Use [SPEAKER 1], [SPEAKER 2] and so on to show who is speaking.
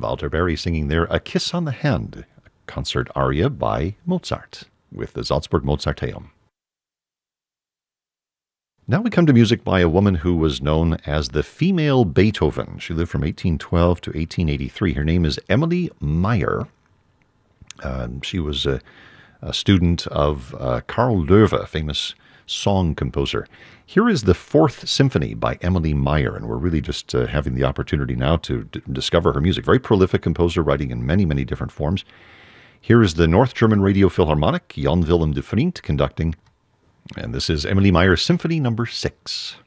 [SPEAKER 1] Walter Berry singing there A Kiss on the Hand, a concert aria by Mozart with the Salzburg Mozarteum. Now we come to music by a woman who was known as the female Beethoven. She lived from 1812 to 1883. Her name is Emilie Meyer. She was a student of Karl Löwe, famous song composer. Here is the Fourth Symphony by Emilie Meyer, and we're really just having the opportunity now to discover her music. Very prolific composer, writing in many, many different forms. Here is the North German Radio Philharmonic, Jan Willem de Vriend conducting, and this is Emilie Meyer's Symphony No. 6.